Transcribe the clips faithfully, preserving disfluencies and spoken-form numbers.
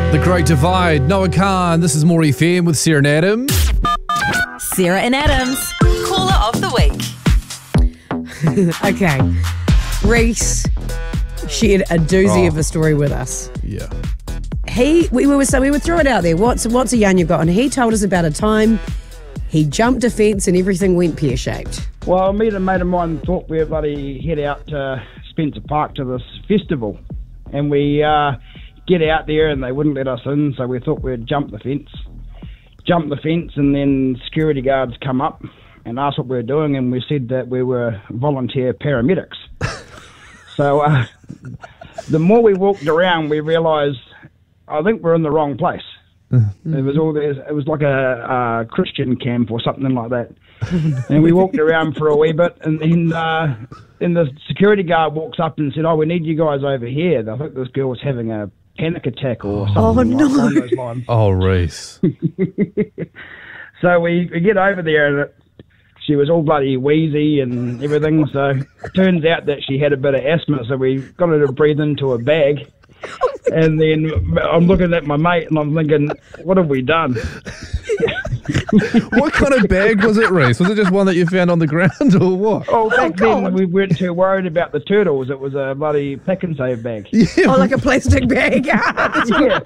The Great Divide, Noah Khan. This is More F M with Sarah and Adams. Sarah and Adams, caller of the week. Okay. Reese shared a doozy Oh. of a story with us. Yeah. He, we were so we would throw it out there. What's what's a yarn you've got? And he told us about a time he jumped a fence and everything went pear shaped. Well, me and a mate of mine thought we'd bloody head out to Spencer Park to this festival, and we uh, get out there and they wouldn't let us in, so we thought we'd jump the fence. Jump the fence, and then security guards come up and asked what we were doing, and we said that we were volunteer paramedics. So uh, the more we walked around, we realised I think we're in the wrong place. Mm-hmm. It was all there. It was like a, a Christian camp or something like that. And we walked around for a wee bit, and then uh, then the security guard walks up and said, "Oh, we need you guys over here." I think this girl was having a panic attack or something Oh, like no. along those lines. Oh, Reese. So we, we get over there, and it, she was all bloody wheezy and everything. So it turns out that she had a bit of asthma, so we got her to breathe into a bag. And then I'm looking at my mate and I'm thinking, what have we done? What kind of bag was it, Reese? Was it just one that you found on the ground or what? Oh, back God. then we weren't too worried about the turtles. It was a bloody pick and save bag. Yeah. Oh, like a plastic bag. Yeah.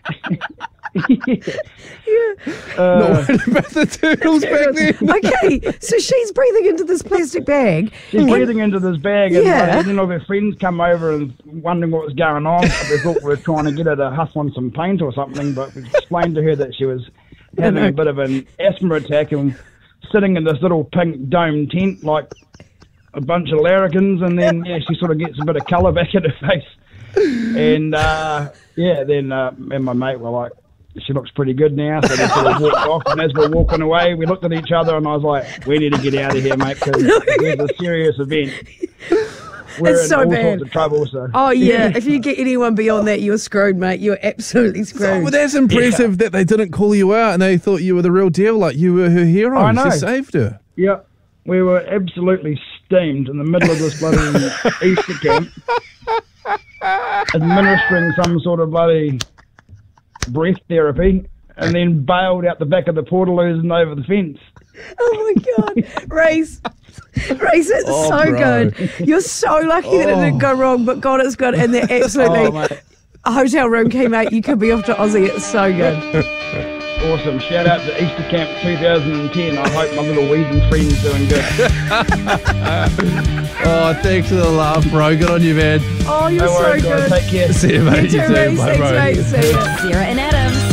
Not Uh, worried about the turtles back then. Okay, so she's breathing into this plastic bag. she's breathing into this bag, and, Yeah. like, and then all her friends come over and wondering what was going on. We thought we were trying to get her to huff on some paint or something, but we explained to her that she was having a bit of an asthma attack and sitting in this little pink dome tent like a bunch of larrikins, and then yeah, she sort of gets a bit of colour back in her face. And uh, yeah, then uh, me and my mate were like, she looks pretty good now, so we sort of walked off, and as we're walking away, we looked at each other, and I was like, we need to get out of here, mate, because there's a serious event. We're It's in so all bad. sorts of trouble, so. Oh, yeah. If you get anyone beyond that, you're screwed, mate. You're absolutely screwed. Well, that's impressive that they didn't call you out and they thought you were the real deal, like you were her hero. I know. You saved her. Yeah, we were absolutely steamed in the middle of this bloody Easter camp, administering some sort of bloody breath therapy, and then bailed out the back of the portaloos and over the fence. Oh, my God. Reese. Reese, it's Oh, so bro. good. You're so lucky that it didn't go wrong, but God, it's good. And they're Oh, absolutely... mate. a hotel room key, mate. You could be off to Aussie. It's so good. Awesome. Shout out to Easter Camp twenty ten. I hope my little Wheaton friend's doing good. Oh, thanks for the laugh, bro. Good on you, man. Oh, you're No so worries, good. guys. Take care. See you, mate. You too, too. Reese. Bye, Thanks, bro. mate. See ya. Sarah and Adams.